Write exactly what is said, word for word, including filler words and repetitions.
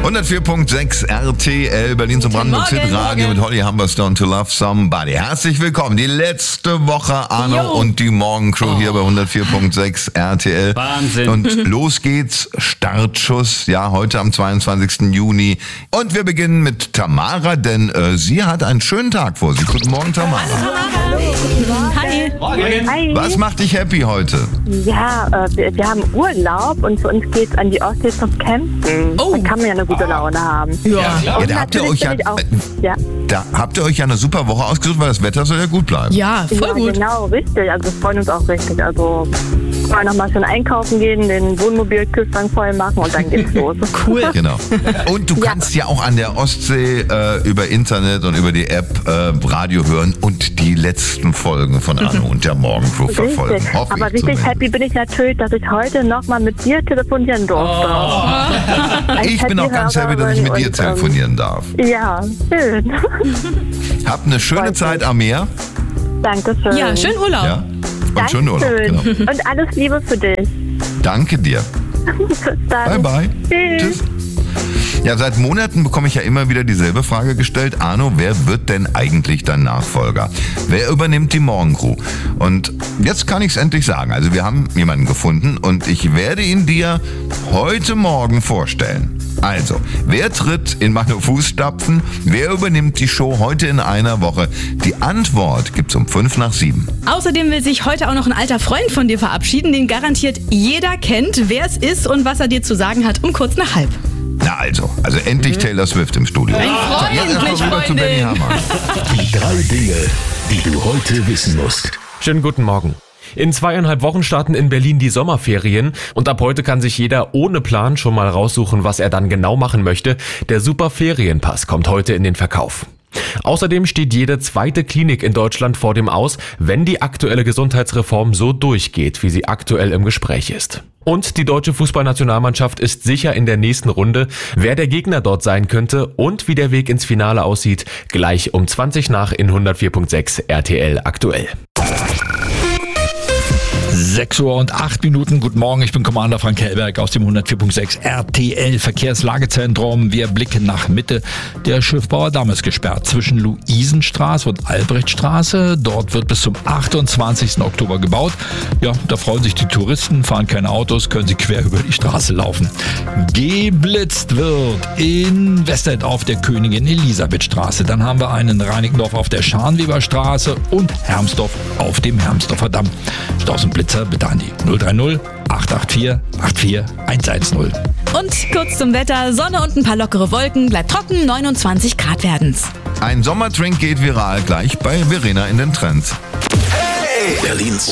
hundertvier Komma sechs R T L, Berlin zum Brandenburg Hit Radio mit Holly Humberstone to Love Somebody. Herzlich willkommen. Die letzte Woche Arno Yo. und die Morgencrew oh. hier bei hundertvier Komma sechs R T L. Wahnsinn. Und los geht's. Startschuss. Ja, heute am zweiundzwanzigsten Juni. Und wir beginnen mit Tamara, denn äh, sie hat einen schönen Tag vor sich. Guten Morgen, Tamara. Hallo. Hi. Morgen. Hi. Was macht dich happy heute? Ja, äh, wir, wir haben Urlaub und für uns geht's an die Ostsee zum Campen. Oh. Da kann man ja eine gute Laune haben. Ja. Ja, da habt ihr euch ja, bin ich auch, äh, ja. da habt ihr euch ja eine super Woche ausgesucht, weil das Wetter soll ja gut bleiben. Ja, voll ja, gut. genau, richtig. Also wir freuen uns auch richtig. Also wollen nochmal schön einkaufen gehen, den Wohnmobilkühlschrank voll machen und dann geht's los. Cool. Genau. Und du Ja. kannst ja auch an der Ostsee äh, über Internet und über die App äh, Radio hören und die letzten Folgen von Arno und der Morgencrew verfolgen. Richtig. Hoffe Aber ich richtig zumindest. happy bin ich natürlich, dass ich heute nochmal mit dir telefonieren durfte. Als Ich bin auch ganz happy, dass ich mit dir und, telefonieren darf. Ähm, ja, schön. Habt eine schöne Freut Zeit mich. am Meer. Dankeschön. Ja, schönen Urlaub. Ja. Und schönen Urlaub. Genau. Dankeschön. Und alles Liebe für dich. Danke dir. Bis dann. Bye, bye. Tschüss. Tschüss. Ja, seit Monaten bekomme ich ja immer wieder dieselbe Frage gestellt. Arno, wer wird denn eigentlich dein Nachfolger? Wer übernimmt die Morgencrew? Und jetzt kann ich es endlich sagen. Also wir haben jemanden gefunden und ich werde ihn dir heute Morgen vorstellen. Also, wer tritt in meine Fußstapfen? Wer übernimmt die Show heute in einer Woche? Die Antwort gibt's um fünf nach sieben. Außerdem will sich heute auch noch ein alter Freund von dir verabschieden, den garantiert jeder kennt, wer es ist und was er dir zu sagen hat, um kurz nach halb. Na also, also endlich Taylor Swift im Studio. Mein Freund, Jetzt erstmal meine rüber zu Benny Freundin. Hammer. Die drei Dinge, die du heute wissen musst. Schönen guten Morgen. In zweieinhalb Wochen starten in Berlin die Sommerferien und ab heute kann sich jeder ohne Plan schon mal raussuchen, was er dann genau machen möchte. Der Super Ferienpass kommt heute in den Verkauf. Außerdem steht jede zweite Klinik in Deutschland vor dem Aus, wenn die aktuelle Gesundheitsreform so durchgeht, wie sie aktuell im Gespräch ist. Und die deutsche Fußballnationalmannschaft ist sicher in der nächsten Runde. Wer der Gegner dort sein könnte und wie der Weg ins Finale aussieht, gleich um zwanzig nach in hundertvier Komma sechs R T L aktuell. sechs Uhr und acht Minuten. Guten Morgen, ich bin Commander Frank Hellberg aus dem hundertvier Komma sechs R T L Verkehrslagezentrum. Wir blicken nach Mitte. Der Schiffbauer Damm ist gesperrt zwischen Luisenstraße und Albrechtstraße. Dort wird bis zum achtundzwanzigsten Oktober gebaut. Ja, da freuen sich die Touristen, fahren keine Autos, können sie quer über die Straße laufen. Geblitzt wird in Westend auf der Königin Elisabeth Straße. Dann haben wir einen in Reinickendorf auf der Scharnweber-Straße und Hermsdorf auf dem Hermsdorfer Damm. Staus und Blitzer bitte an die null drei null acht acht vier acht vier eins eins null. Und kurz zum Wetter, Sonne und ein paar lockere Wolken, bleibt trocken, neunundzwanzig Grad werden's. Ein Sommertrink geht viral gleich bei Verena in den Trends. Berlins